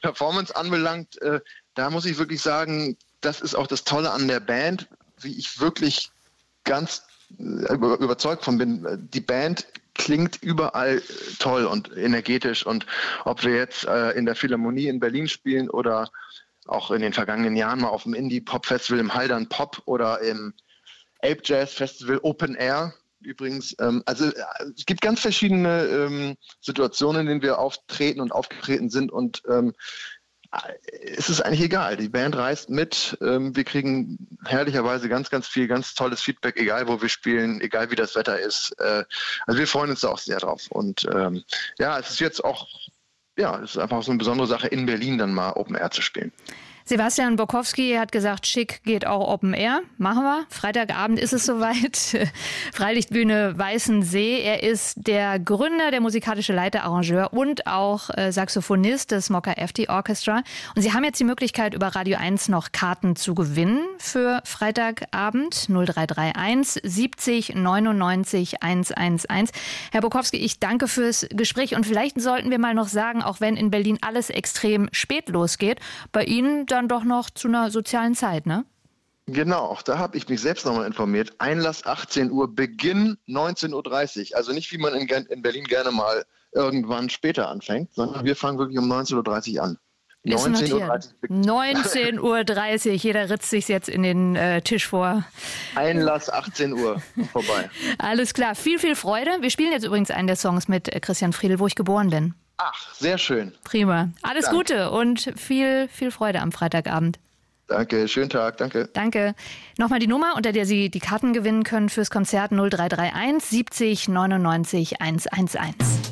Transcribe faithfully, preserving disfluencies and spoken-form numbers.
Performance anbelangt, äh, da muss ich wirklich sagen, das ist auch das Tolle an der Band, wie ich wirklich ganz äh, überzeugt von bin. Die Band klingt überall toll und energetisch, und ob wir jetzt äh, in der Philharmonie in Berlin spielen oder auch in den vergangenen Jahren mal auf dem Indie-Pop-Festival im Haldern Pop oder im Ape Jazz Festival Open Air übrigens. Ähm, also äh, es gibt ganz verschiedene ähm, Situationen, in denen wir auftreten und aufgetreten sind, und ähm, es ist eigentlich egal. Die Band reist mit. Ähm, wir kriegen herrlicherweise ganz, ganz viel, ganz tolles Feedback, egal wo wir spielen, egal wie das Wetter ist. Äh, also wir freuen uns da auch sehr drauf. Und ähm, ja, es ist jetzt auch, ja, es ist einfach so eine besondere Sache, in Berlin dann mal Open Air zu spielen. Sebastian Borkowski hat gesagt, schick geht auch Open Air. Machen wir. Freitagabend ist es soweit. Freilichtbühne Weißensee. Er ist der Gründer, der musikalische Leiter, Arrangeur und auch äh, Saxophonist des Mokka F T Orchestra. Und Sie haben jetzt die Möglichkeit, über Radio eins noch Karten zu gewinnen für Freitagabend. null drei drei eins siebzig neunundneunzig hundertelf. Herr Borkowski, ich danke fürs Gespräch. Und vielleicht sollten wir mal noch sagen, auch wenn in Berlin alles extrem spät losgeht, bei Ihnen dann doch noch zu einer sozialen Zeit, ne? Genau, auch da habe ich mich selbst nochmal informiert. Einlass achtzehn Uhr, Beginn neunzehn Uhr dreißig. Also nicht, wie man in, in Berlin gerne mal irgendwann später anfängt, sondern wir fangen wirklich um neunzehn Uhr dreißig an. neunzehn Uhr dreißig. neunzehn Uhr dreißig. Jeder ritzt sich jetzt in den äh, Tisch vor. Einlass achtzehn Uhr. Vorbei. Alles klar. Viel, viel Freude. Wir spielen jetzt übrigens einen der Songs mit Christian Friedl, wo ich geboren bin. Ach, sehr schön. Prima. Alles Danke. Gute und viel, viel Freude am Freitagabend. Danke, schönen Tag, danke. Danke. Nochmal die Nummer, unter der Sie die Karten gewinnen können fürs Konzert null drei drei eins siebzig neunundneunzig hundertelf.